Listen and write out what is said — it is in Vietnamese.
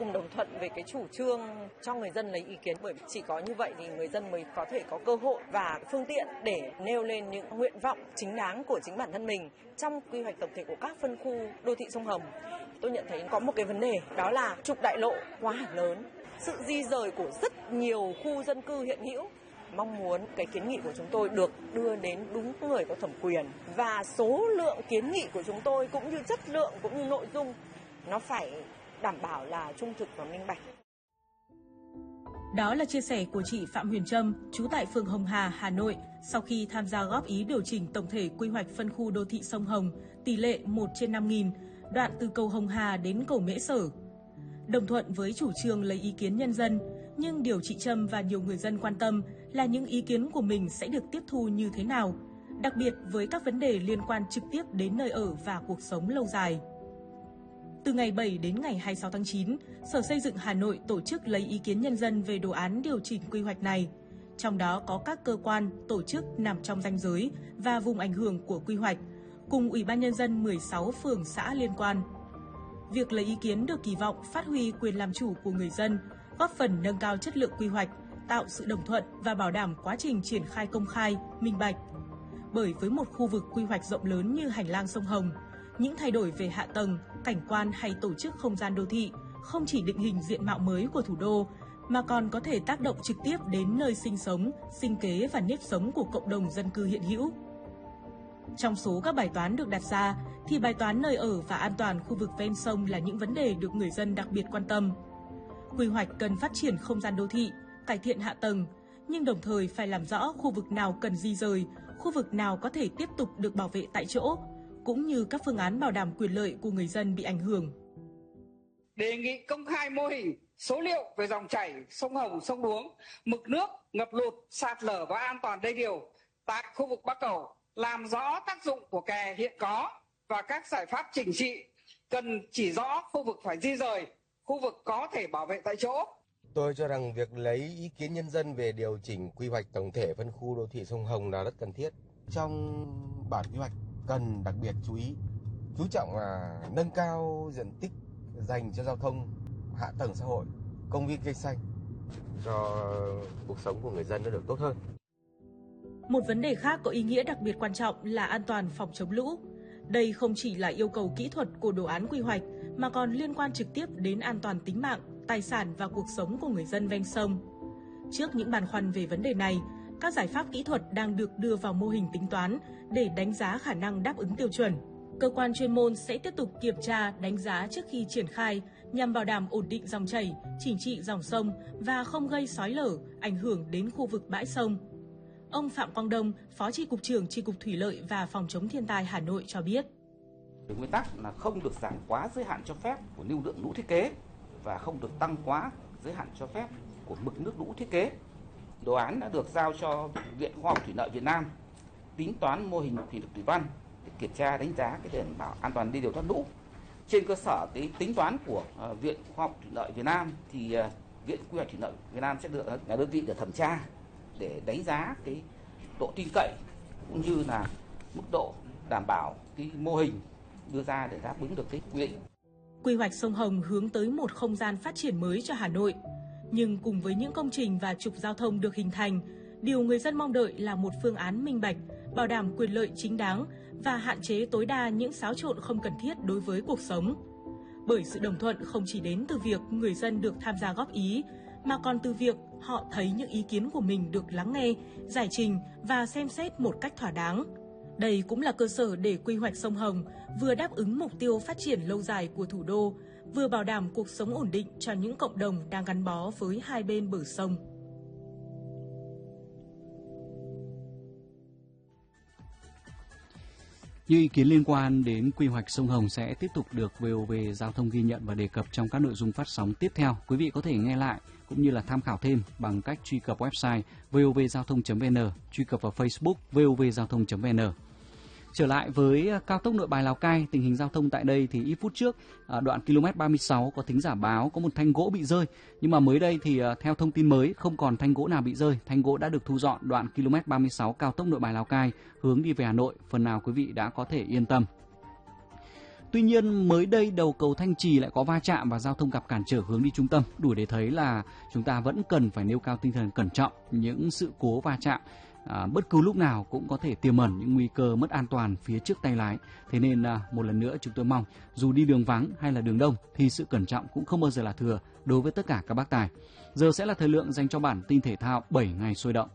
cùng đồng thuận về cái chủ trương cho người dân lấy ý kiến, bởi chỉ có như vậy thì người dân mới có thể có cơ hội và phương tiện để nêu lên những nguyện vọng chính đáng của chính bản thân mình trong quy hoạch tổng thể của các phân khu đô thị sông Hồng. Tôi nhận thấy có một cái vấn đề, đó là trục đại lộ quá lớn, sự di rời của rất nhiều khu dân cư hiện hữu. Mong muốn cái kiến nghị của chúng tôi được đưa đến đúng người có thẩm quyền, và số lượng kiến nghị của chúng tôi cũng như chất lượng cũng như nội dung nó phải đảm bảo là trung thực và minh bạch. Đó là chia sẻ của chị Phạm Huyền Trâm, trú tại phường Hồng Hà, Hà Nội, sau khi tham gia góp ý điều chỉnh tổng thể quy hoạch phân khu đô thị sông Hồng, tỷ lệ 1/5000, đoạn từ cầu Hồng Hà đến cầu Mễ Sở. Đồng thuận với chủ trương lấy ý kiến nhân dân, nhưng điều chị Trâm và nhiều người dân quan tâm là những ý kiến của mình sẽ được tiếp thu như thế nào, đặc biệt với các vấn đề liên quan trực tiếp đến nơi ở và cuộc sống lâu dài. Từ ngày 7 đến ngày 26 tháng 9, Sở Xây dựng Hà Nội tổ chức lấy ý kiến nhân dân về đồ án điều chỉnh quy hoạch này. Trong đó có các cơ quan, tổ chức nằm trong ranh giới và vùng ảnh hưởng của quy hoạch, cùng Ủy ban Nhân dân 16 phường xã liên quan. Việc lấy ý kiến được kỳ vọng phát huy quyền làm chủ của người dân, góp phần nâng cao chất lượng quy hoạch, tạo sự đồng thuận và bảo đảm quá trình triển khai công khai, minh bạch. Bởi với một khu vực quy hoạch rộng lớn như hành lang sông Hồng, những thay đổi về hạ tầng, cảnh quan hay tổ chức không gian đô thị không chỉ định hình diện mạo mới của thủ đô, mà còn có thể tác động trực tiếp đến nơi sinh sống, sinh kế và nếp sống của cộng đồng dân cư hiện hữu. Trong số các bài toán được đặt ra, thì bài toán nơi ở và an toàn khu vực ven sông là những vấn đề được người dân đặc biệt quan tâm. Quy hoạch cần phát triển không gian đô thị, cải thiện hạ tầng, nhưng đồng thời phải làm rõ khu vực nào cần di rời, khu vực nào có thể tiếp tục được bảo vệ tại chỗ, cũng như các phương án bảo đảm quyền lợi của người dân bị ảnh hưởng. Đề nghị công khai mô hình, số liệu về dòng chảy sông Hồng, sông Đuống, mực nước, ngập lụt, sạt lở và an toàn đê điều tại khu vực Bắc Cầu, làm rõ tác dụng của kè hiện có và các giải pháp chỉnh trị, cần chỉ rõ khu vực phải di rời, khu vực có thể bảo vệ tại chỗ. Tôi cho rằng việc lấy ý kiến nhân dân về điều chỉnh quy hoạch tổng thể phân khu đô thị sông Hồng là rất cần thiết. Trong bản quy hoạch cần đặc biệt chú trọng là nâng cao diện tích dành cho giao thông, hạ tầng xã hội, công viên cây xanh cho cuộc sống của người dân nó được tốt hơn. Một vấn đề khác có ý nghĩa đặc biệt quan trọng là an toàn phòng chống lũ. Đây không chỉ là yêu cầu kỹ thuật của đồ án quy hoạch mà còn liên quan trực tiếp đến an toàn tính mạng, tài sản và cuộc sống của người dân ven sông. Trước những băn khoăn về vấn đề này, các giải pháp kỹ thuật đang được đưa vào mô hình tính toán để đánh giá khả năng đáp ứng tiêu chuẩn. Cơ quan chuyên môn sẽ tiếp tục kiểm tra, đánh giá trước khi triển khai nhằm bảo đảm ổn định dòng chảy, chỉnh trị dòng sông và không gây xói lở, ảnh hưởng đến khu vực bãi sông. Ông Phạm Quang Đông, Phó Chi cục trưởng Chi cục Thủy lợi và Phòng chống thiên tai Hà Nội cho biết. Nguyên tắc là không được giảm quá giới hạn cho phép của lưu lượng lũ thiết kế và không được tăng quá giới hạn cho phép của mực nước lũ thiết kế. Đồ án đã được giao cho Viện Khoa học Thủy lợi Việt Nam tính toán mô hình thủy lực thủy văn để kiểm tra đánh giá cái đảm bảo an toàn đê điều thoát lũ. Trên cơ sở cái tính toán của Viện Khoa học Thủy lợi Việt Nam thì Viện Quy hoạch Thủy lợi Việt Nam sẽ được là đơn vị để thẩm tra để đánh giá cái độ tin cậy cũng như là mức độ đảm bảo cái mô hình đưa ra để đáp ứng được cái quy định. Quy hoạch sông Hồng hướng tới một không gian phát triển mới cho Hà Nội. Nhưng cùng với những công trình và trục giao thông được hình thành, điều người dân mong đợi là một phương án minh bạch, bảo đảm quyền lợi chính đáng và hạn chế tối đa những xáo trộn không cần thiết đối với cuộc sống. Bởi sự đồng thuận không chỉ đến từ việc người dân được tham gia góp ý, mà còn từ việc họ thấy những ý kiến của mình được lắng nghe, giải trình và xem xét một cách thỏa đáng. Đây cũng là cơ sở để quy hoạch sông Hồng vừa đáp ứng mục tiêu phát triển lâu dài của thủ đô, vừa bảo đảm cuộc sống ổn định cho những cộng đồng đang gắn bó với hai bên bờ sông. Những ý kiến liên quan đến quy hoạch sông Hồng sẽ tiếp tục được VOV Giao thông ghi nhận và đề cập trong các nội dung phát sóng tiếp theo. Quý vị có thể nghe lại cũng như là tham khảo thêm bằng cách truy cập website vovgiao.vn, truy cập vào Facebook vovgiao.vn. Trở lại với cao tốc Nội Bài Lào Cai, tình hình giao thông tại đây thì ít phút trước, đoạn km 36 có thính giả báo có một thanh gỗ bị rơi. Nhưng mà mới đây thì theo thông tin mới không còn thanh gỗ nào bị rơi, thanh gỗ đã được thu dọn đoạn km 36 cao tốc Nội Bài Lào Cai hướng đi về Hà Nội, phần nào quý vị đã có thể yên tâm. Tuy nhiên mới đây đầu cầu Thanh Trì lại có va chạm và giao thông gặp cản trở hướng đi trung tâm, đủ để thấy là chúng ta vẫn cần phải nêu cao tinh thần cẩn trọng. Những sự cố va chạm bất cứ lúc nào cũng có thể tiềm ẩn những nguy cơ mất an toàn phía trước tay lái. Thế nên một lần nữa chúng tôi mong dù đi đường vắng hay là đường đông thì sự cẩn trọng cũng không bao giờ là thừa đối với tất cả các bác tài. Giờ sẽ là thời lượng dành cho bản tin thể thao 7 ngày sôi động.